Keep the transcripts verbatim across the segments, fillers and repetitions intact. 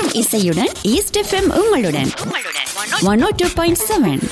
இசையுடன் east FM உங்களுடன் one ஓ two point seven.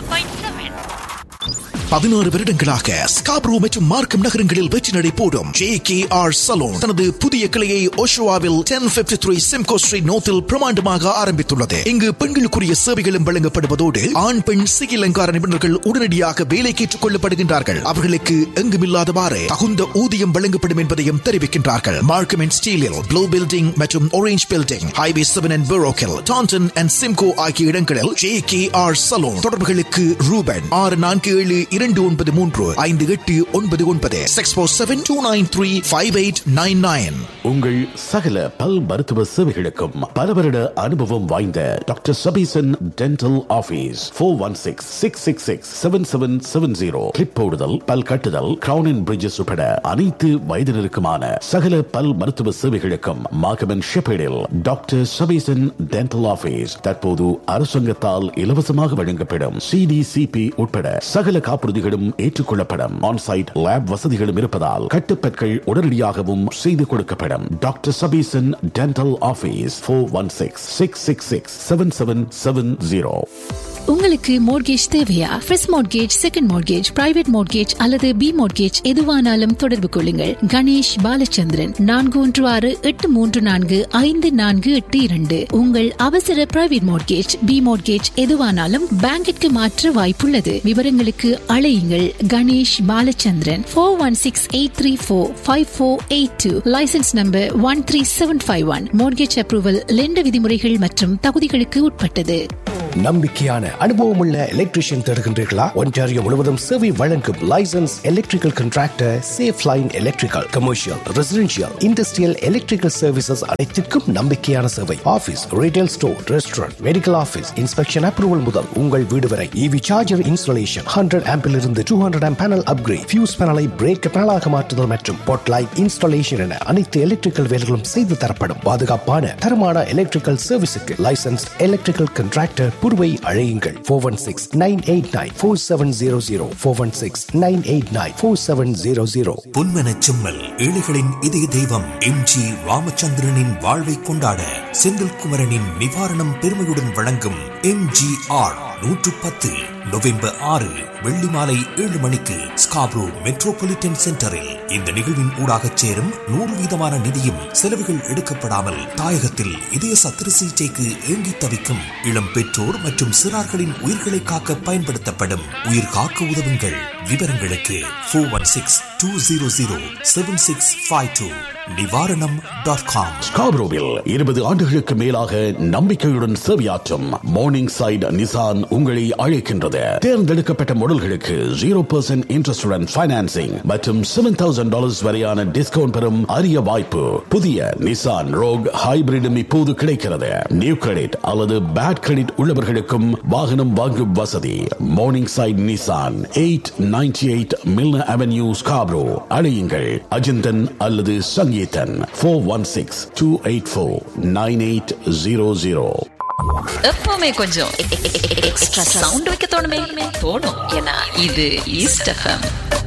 பதினாறு வருடங்களாக ஸ்காப்ரோ மற்றும் மார்க்கம் நகரங்களில் வெற்றி நடை போடும் ஜே கே ஆர் சலூன் தனது புதிய கிளையை ஓஷோவாவில் ten fifty three Simcoe street நோத்தில் பிரமாண்டமாக ஆரம்பித்துள்ளது. இங்கு பெண்களுக்குரிய சேவைகளும் வழங்கப்படுவதோடு ஆண் பெண் சிகை அலங்கார நிபுணர்கள் உடனடியாக வேலைக்கு ஏற்றுக் கொள்ளப்படுகின்றார்கள். அவர்களுக்கு எங்குமில்லாதவாறு தகுந்த ஊதியம் வழங்கப்படும் என்பதையும் தெரிவிக்கின்றார்கள். மார்க்கம் அண்ட் ஸ்டீலில் ப்ளூ பில்டிங் மற்றும் orange building, highway seven and பெரோக்கில், Tandon and Simcoe ஆகிய இடங்களில் ஜே கே ஆர் சலூன். தொடர்புகளுக்கு ரூபன் ஆறு நான்கு ஏழு இரண்டு ஒன்பது மூன்று ஐந்து எட்டு ஒன்பது ஒன்பது six four seven two nine three five eight nine nine. உங்கள் சகல பல் மருத்துவ சேவைகளுக்கும் பல வருட அனுபவம் வாய்ந்த doctor Sabesan dental office four one six six six six seven seven seven zero. Clip போடுதல், பல் கட்டுதல், கிரவுன் அண்ட் பிரிட்ஜஸ் உட்பட அனைத்து வயதினருக்குமான சகல பல் மருத்துவ சேவைகளுக்கும் மாகமன் ஷெப்பேடில் டாக்டர் சபீசன் டென்டல் ஆபீஸ் தற்போது அரசாங்கத்தால் இலவசமாக வழங்கப்படும் சிடிசிபி உட்பட சகல காப்புறுதிகளும் ஏற்றுக்கொள்ளப்படும். ஆன்சைட் லேப் வசதிகளும் இருப்பதால் கட்டுப்பற்கள் உடனடியாகவும் செய்து கொடுக்கப்படும். Doctor Sabesan dental office four one six six six six seven seven seven zero. உங்களுக்கு மோர்கேஜ் தேவையா? First mortgage, second mortgage, private mortgage அல்லது பி மோர்கேஜ் எதுவானாலும் தொடர்பு கொள்ளுங்கள். கணேஷ் பாலச்சந்திரன் நான்கு ஒன்று ஆறு எட்டு மூன்று நான்கு ஐந்து நான்கு எட்டு இரண்டு. உங்கள் அவசர பிரைவேட் மோர்கேஜ், பி மோர்கேஜ் எதுவானாலும் பேங்கிற்கு மாற்ற வாய்ப்புள்ளது. விவரங்களுக்கு அழையுங்கள். Ganesh Balachandran four one six eight three four five four eight two. Licence number one three seven five one. Mortgage approval லெண்ட விதிமுறைகள் மற்றும் தகுதிகளுக்கு உட்பட்டது. நம்பிக்கையான அனுபவமுள்ள எலக்ட்ரீஷியன் தேடுகின்றீர்களா? ஒன்டாரியோ முழுவதும் சேவை வழங்கும் licence electrical contractor safe line electrical, commercial, residential, industrial electrical services அனைத்திற்கும் நம்பிக்கையான சேவை. Office, retail store, restaurant, medical office, inspection approval முதல் உங்கள் வீடு வரை. இவி சார்ஜர் இன்ஸ்டாலேஷன், ஹண்ட்ரட் ஆம்பில் இருந்து two hundred amp panel upgrade, fuse பேனலை பிரேக் பேனலாக மாற்றுதல் மற்றும் பொட் லைட் இன்ஸ்டாலேஷன் என அனைத்து எலக்ட்ரிக்கல் வேலைகளும் செய்து தரப்படும். பாதுகாப்பான தரமான எலக்ட்ரிக்கல் சர்வீஸுக்கு லைசன்ஸ் எலக்ட்ரிக்கல் கான்ட்ராக்டர் புருவை அழையுங்கள். Four one six nine eight nine four seven zero zero four one six nine eight nine four seven zero zero. பொன்மனச் செம்மல், ஏழைகளின் இதய தெய்வம் எம் ஜி ராமச்சந்திரனின் வாழ்வை கொண்டாட செந்தில்குமரனின் நிவாரணம் பெருமையுடன் வழங்கும் எம் ஜி ஆர் நூற்று பத்து நவம்பர் ஆறு வெள்ளி மாலை ஏழு மணிக்கு ஸ்காப்ரோ மெட்ரோபாலிட்டன் சென்டரில். இந்த நிகழ்வின் ஊடாக சேரும் நூறு வீதமான நிதியும் செலவுகள் எடுக்கப்படாமல் தாயகத்தில் இதய சத்திர சிகிச்சைக்கு ஏங்கி தவிக்கும் இளம் பெற்றோர் மற்றும் சிறார்களின் உயிர்களை காக்க பயன்படுத்தப்படும். உயிர் காக்க உதவுங்கள். விவரங்களுக்கு four one six two zero zero seven six five two நிவாரணம் டாட் காம். ஸ்காப்ரோவில் இருபது ஆண்டுகளுக்கு மேலாக நம்பிக்கையுடன் சேவையாற்றும் மார்னிங் சைட் நிசான் உங்களை அழைக்கின்றது. தேர்ந்தெடுக்கப்பட்ட மாடல்களுக்கு ஜீரோ பர்சன்ட் இன்ட்ரெஸ்டுடன் பைனான்சிங் மற்றும் செவன் தௌசண்ட் டாலர்ஸ் வரையான டிஸ்கவுண்ட் பெறும் அரிய வாய்ப்பு. புதிய நிசான் ரோக் ஹைபிரிடும் இப்போது கிடைக்கிறது. நியூ கிரெடிட் அல்லது பேட் கிரெடிட் உள்ளவர்களுக்கும் வாகனம் வாங்கும் வசதி. Morning side Nissan, eight ninety eight Milner avenue, Scarborough. அழையுங்கள் அஜிந்தன் அல்லது Sangeethan. Four one six two eight four nine eight zero zero. எப்பவுமே கொஞ்சம் எக்ஸ்ட்ரா சவுண்ட் வைக்க தோணுமே தோணும். ஏன்னா இது ஈஸ்ட் எஃப்எம்.